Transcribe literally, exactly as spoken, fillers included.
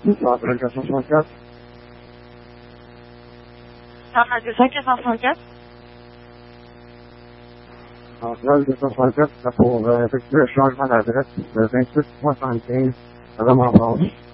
Central quatre cent soixante-quatre. Central deux cent soixante-quatre. Central deux cent soixante-quatre, c'est pour euh, effectuer le changement d'adresse de vingt-huit soixante-quinze Roman Passe.